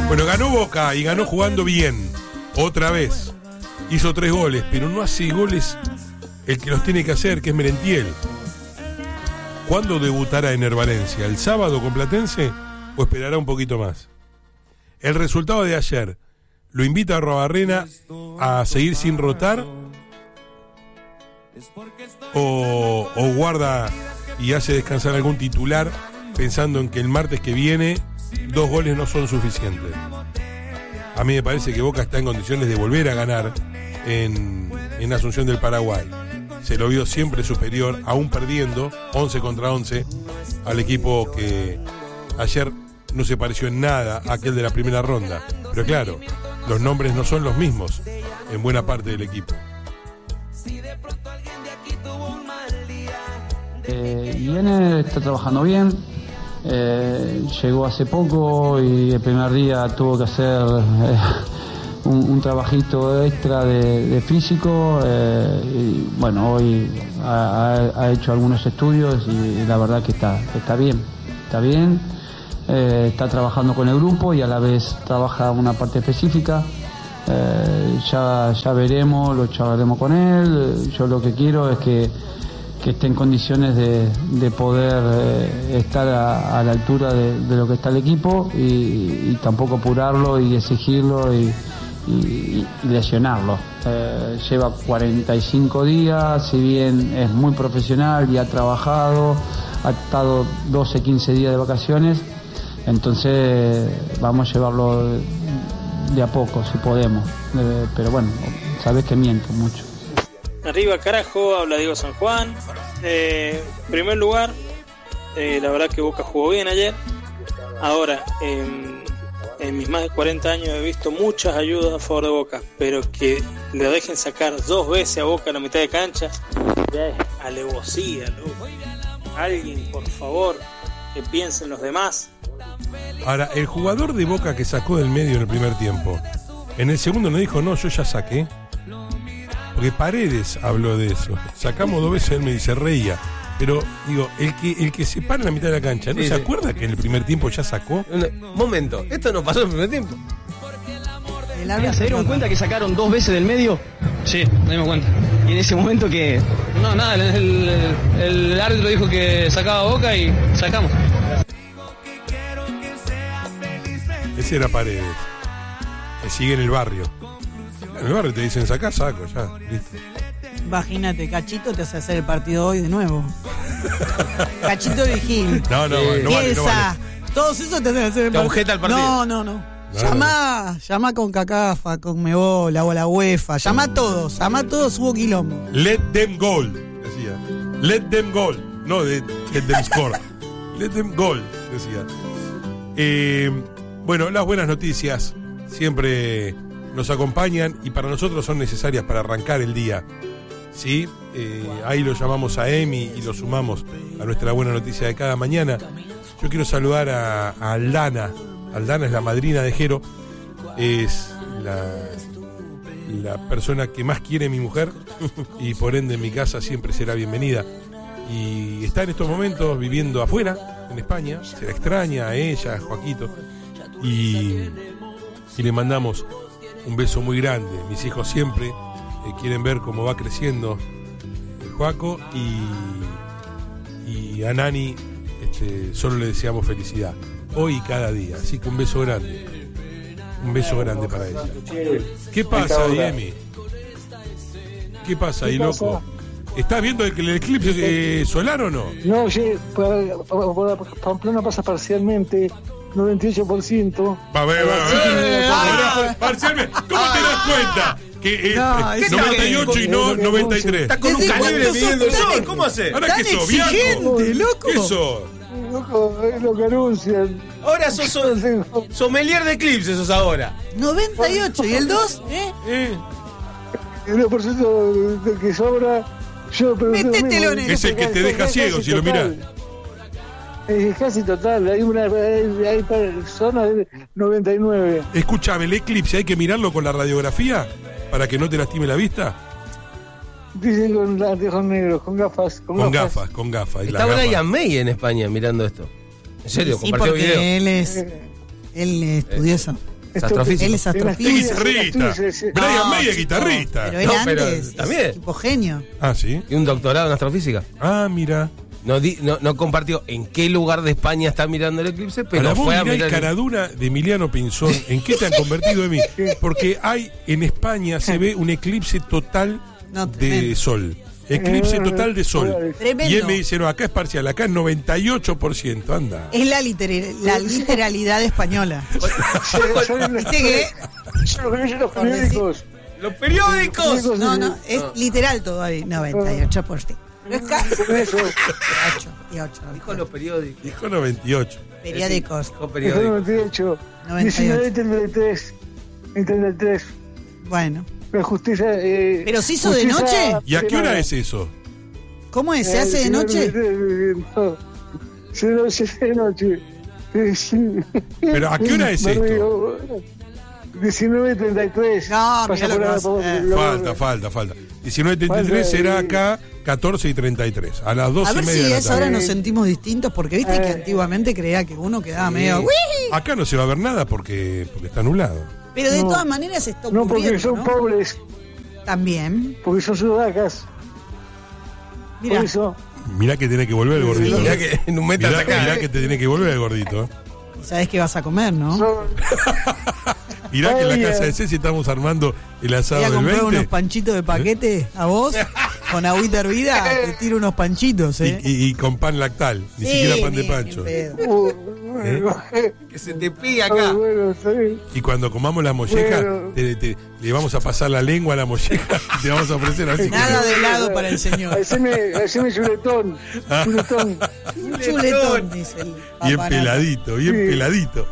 Bueno, ganó Boca y ganó jugando bien. Otra vez. Hizo 3 goles, pero no hace goles el que los tiene que hacer, que es Merentiel. ¿Cuándo debutará en Valencia? ¿El sábado con Platense o esperará un poquito más? El resultado de ayer lo invita a Arruabarrena a seguir sin rotar o guarda y hace descansar algún titular pensando en que el martes que viene 2 goles no son suficientes. A mí me parece que Boca está en condiciones de volver a ganar en Asunción del Paraguay. Se lo vio siempre superior, aún perdiendo 11 contra 11 al equipo que ayer no se pareció en nada a aquel de la primera ronda. Pero claro, los nombres no son los mismos en buena parte del equipo. Irene está trabajando bien. Llegó hace poco y el primer día tuvo que hacer un trabajito extra de físico, y bueno, hoy ha hecho algunos estudios y la verdad que está bien, está trabajando con el grupo y a la vez trabaja una parte específica. Ya veremos, lo charlaremos con él. Yo lo que quiero es que esté en condiciones de poder estar a la altura de lo que está el equipo y tampoco apurarlo y exigirlo y lesionarlo. Lleva 45 días, si bien es muy profesional y ha trabajado, ha estado 12, 15 días de vacaciones, entonces vamos a llevarlo de a poco si podemos, pero bueno, sabes que miento mucho. Arriba carajo, habla Diego San Juan. En primer lugar, la verdad que Boca jugó bien ayer. Ahora, en mis más de 40 años he visto muchas ayudas a favor de Boca, pero que le dejen sacar 2 veces a Boca en la mitad de cancha, ya es alevosía, ¿no? Alguien, por favor, que piense en los demás. Ahora, el jugador de Boca que sacó del medio en el primer tiempo, en el segundo no dijo, no, yo ya saqué. Porque Paredes habló de eso. Sacamos 2 veces, él me dice, reía. Pero, digo, el que se para en la mitad de la cancha, ¿no se acuerda que en el primer tiempo ya sacó? Momento, esto no pasó en el primer tiempo. ¿Se dieron cuenta que sacaron 2 veces del medio? Sí, nos dimos cuenta. Y en ese momento que... No, nada, el árbitro dijo que sacaba Boca y sacamos. Ese era Paredes, que sigue en el barrio. En el barrio te dicen, sacá, saco, ya, listo. Imagínate, Cachito te hace hacer el partido hoy de nuevo. Cachito Vigil. No vale. Todos esos te hacen hacer el partido. Te objeta el partido. No. Llamá con Cacafa, con Mebol, o la UEFA. Llamá a todos, hubo quilombo. Let them goal, decía. Let them goal. No, let them score. Let them goal, decía. Bueno, las buenas noticias siempre nos acompañan y para nosotros son necesarias para arrancar el día. ¿Sí? Ahí lo llamamos a Emi y lo sumamos a nuestra buena noticia de cada mañana. Yo quiero saludar a Aldana. Aldana es la madrina de Jero. Es la persona que más quiere mi mujer y por ende en mi casa siempre será bienvenida. Y está en estos momentos viviendo afuera, en España. Se la extraña a ella, a Joaquito. Y le mandamos un beso muy grande. Mis hijos siempre quieren ver cómo va creciendo el Joaco y a Nani solo le deseamos felicidad hoy y cada día, así que un beso grande para ella. ¿Qué pasa, Emi? ¿Qué pasa ahí, loco? ¿Estás viendo el eclipse solar o no? No, Pamplona pasa parcialmente, 98%. Parcialmente. ¿Cómo te das cuenta? Que 98 y no 93. Está con un calibre midiendo el sol. ¿Cómo hace? Ahora que sos, viajo. Loco. ¿Qué sos? Loco, es lo que anuncian. Ahora sos sommelier de eclipse, sos ahora. 98. ¿Y el 2? El 1% que sobra, yo métetelo en es el que te deja ciego si lo mirás. Es casi total, hay zonas de 99. Escúchame, el eclipse hay que mirarlo con la radiografía para que no te lastime la vista. Dicen con anteojos negros, con gafas. Con gafas. Está Brian May en España mirando esto. ¿En serio? Sí, ¿Compartió porque video? él estudió eso. Es astrofísico. Él es Es astrofísico. guitarrista. Brian May es chico, guitarrista. Pero él No, pero antes también. es tipo genio. Ah, sí. Y un doctorado en astrofísica. Ah, mira. No compartió en qué lugar de España está mirando el eclipse, pero Ahora vos fue a mirá mirar el caradura de Emiliano Pinzón. ¿En qué te han convertido, Emi? Porque en España se ve un eclipse total No, de tremendo. sol. Eclipse total de sol. Tremendo. Y él me dice, no, acá es parcial, acá es 98%, anda. Es la literalidad española. ¿Viste que? Los periódicos. ¡Los periódicos! No, es literal todo ahí. 98%. Pero es Por eso. 8. Dijo los periódicos. Dijo 98. Periódicos. Dijo Dijo periódicos. 98. 98. 1933. En 33. Bueno. La justicia. ¿Pero se hizo de noche? ¿Y a qué hora es eso? ¿Cómo es? ¿Se hace de noche? No. Se hace de noche. ¿Pero a qué hora es esto? 19:33. No, Pasa mirá lo que por vas- Falta. 19:33 será acá 14:33. A las 2:30 A ver si de a la esa hora tarde. nos sentimos distintos, porque viste que antiguamente creía que uno quedaba medio... "Uy". Acá no se va a ver nada porque está nublado. Pero de No. todas maneras está No, ocurriendo, porque son ¿no? pobres. También. Porque son sudacas. Mira, Por eso. Mirá que tiene que volver el gordito. Mirá que en un metro acá. Mirá que te tiene que volver el gordito. sabés que vas a comer, ¿no? Son- Mirá que en la Ay, casa de Ceci estamos armando el asado Voy a del comprar 20. unos panchitos de paquete a vos, con agüita hervida, te tiro unos panchitos, ¿eh? Y con pan lactal, ni siquiera pan de ni pancho. pedo. Que se te pilla acá. Bueno, está bien. Y cuando comamos la molleja, Bueno. le vamos a pasar la lengua a la molleja y te vamos a ofrecer así. Nada de helado para el señor. Haceme chuletón. Chuletón. Un chuletón, dice el Bien papanato. peladito, bien Sí. peladito.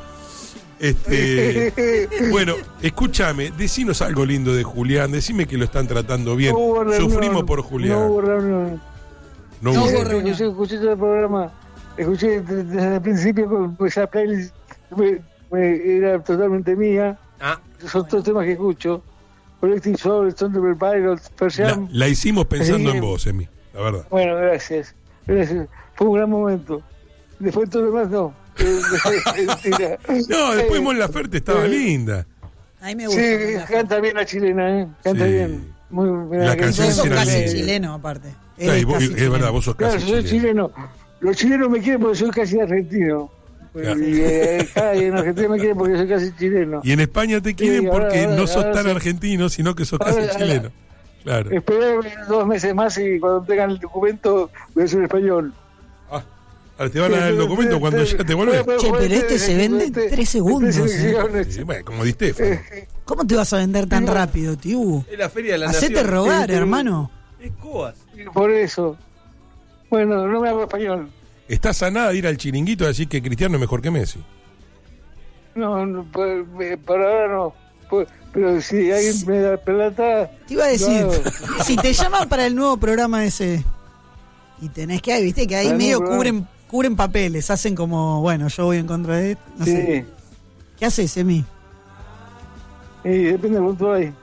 Bueno, escúchame, decinos algo lindo de Julián, decime que lo están tratando bien. No hubo reunión, Sufrimos por No Julián. hubo reunión. No No hubo. hubo reunión. Escuché todo el programa. Escuché desde el principio con esa playlist. Era totalmente mía. Ah, Son todos temas que escucho. Collective Soul, Stone Temple Pilots, Pearl Jam. La hicimos pensando Sí. en vos, Emi, la verdad. Bueno, gracias. Gracias. Fue un gran momento. Después todo lo demás no. Mentira. No, después Mon Laferte estaba linda. A mí me gusta. Sí, canta bien la chilena, ¿eh? Canta Sí. bien. Muy La Y canción vos sos era casi linda. chileno, aparte. Él Claro, y es vos- casi es chileno. verdad, vos sos Claro, casi soy chileno. chileno. Los chilenos me quieren porque soy casi argentino. Claro. Y en Argentina me quieren porque soy casi chileno. Y en España te quieren Sí, ahora- porque ahora- no sos ahora tan sí. argentino, sino que sos casi Ahora- chileno. Claro. Esperé 2 meses más y cuando tengan el documento voy a ser español. Ah, ahora te van a dar el documento cuando ya te volvés. Che, pero este se vende en 3 segundos, Sí, bueno, como Di Stefano. ¿Cómo te vas a vender tan rápido, tío? es la feria de la Hacete nación. rogar, Sí, sí. hermano. Es Cubas. Por eso. Bueno, no me hago español. Estás a nada de ir al chiringuito a decir que Cristiano es mejor que Messi. No, por ahora no. Pero si alguien me da plata. Te iba a decir, Claro. si te llaman para el nuevo programa ese y tenés que, viste, que ahí Para el medio nuevo cubren papeles, hacen como, bueno, yo voy en contra de esto, no sé. Sí. ¿Qué haces, Emi? Y depende de cuánto hay.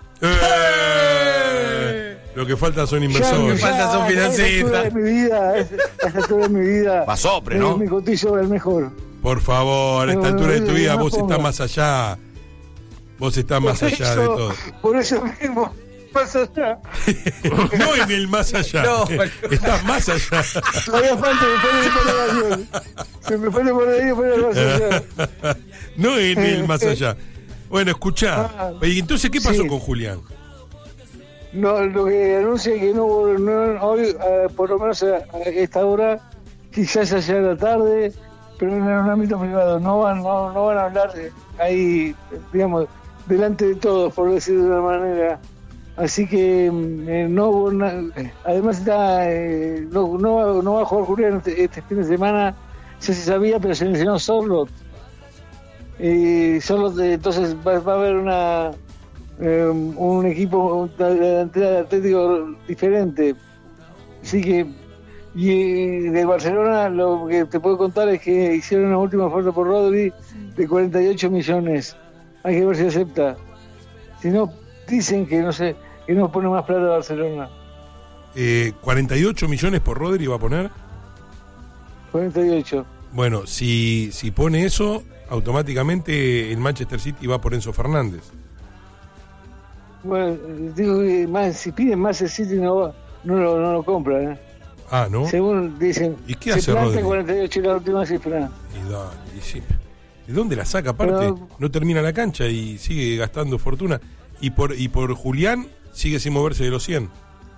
Lo que falta son Ya, inversores. falta son a esta financistas. altura de mi vida, a esta altura de mi vida. Basopre, ¿no? Mi cotillo es el mejor. Por favor, a esta No, altura de tu no, vida no vos ponga. estás más allá. Vos estás más Por allá de eso- todo. Por eso mismo, más allá. No en el más allá. No. Estás más allá. Todavía falta se me pone por ahí, por el más allá. No en el más allá. Bueno, escuchá. Y entonces, ¿qué pasó Sí. con Julián? No, lo que anuncia es que no hoy, por lo menos a esta hora, quizás allá de la tarde, pero en un ámbito privado, no van a hablar ahí, digamos, delante de todos, por decirlo de una manera. Así que no hubo además no va a jugar Julián este fin de semana, ya se sabía, pero se mencionó Sorlot. Sorlot, entonces va a haber un equipo de Atlético diferente. Así que, y de Barcelona lo que te puedo contar es que hicieron una última oferta por Rodri de 48 millones. Hay que ver si acepta. Si no, dicen que no sé, que no pone más plata a Barcelona. 48 millones por Rodri va a poner. 48. Bueno, si pone eso, automáticamente el Manchester City va por Enzo Fernández. Bueno, digo que si piden más el City no lo compra, ¿eh? Ah, ¿no? Según dicen, ¿Y qué se hace planta Rodri? 48 y la última cifra. Y dale, y sí. ¿De dónde la saca? Aparte, Pero- no termina la cancha y sigue gastando fortuna. Y por Julián sigue sin moverse de los 100.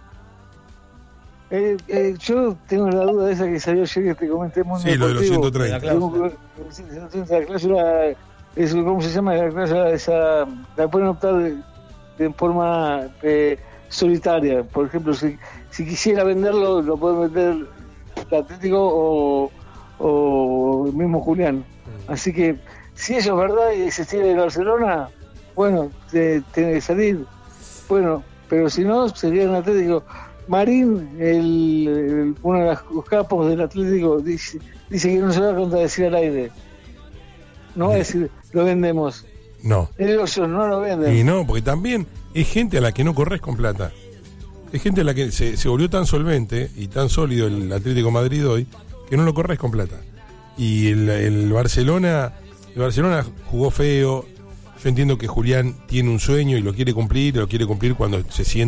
Yo tengo la duda esa que salió ayer que te comenté. Sí, lo de los 130. La cláusula. La cláusula, ¿cómo se llama? La cláusula esa, la pueden optar de forma solitaria. Por ejemplo, si quisiera venderlo, lo puede vender el Atlético o el mismo Julián. Así que, si eso es verdad y se sigue de Barcelona, bueno, tiene que salir. Bueno, pero si no, sería el Atlético. Marín, uno de los capos del Atlético, dice que no se va a contradecir al aire. No va a decir, lo vendemos. No. Ellos no lo venden. Y no, porque también es gente a la que no corres con plata. Es gente a la que se volvió tan solvente y tan sólido el Atlético de Madrid hoy que no lo corres con plata. Y el Barcelona jugó feo. Yo entiendo que Julián tiene un sueño y lo quiere cumplir cuando se siente